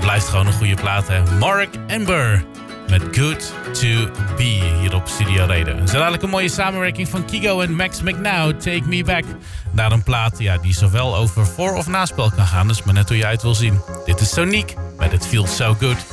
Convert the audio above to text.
blijft gewoon een goede plaat, hè. Mark Amber met Good To Be hier op Studio Reden. Zo dadelijk een mooie samenwerking van Kygo en Max McNow, Take Me Back. Naar een plaat die zowel over voor- of naspel kan gaan. Dus maar net hoe je uit wil zien. Dit is Sonique met It Feels So Good.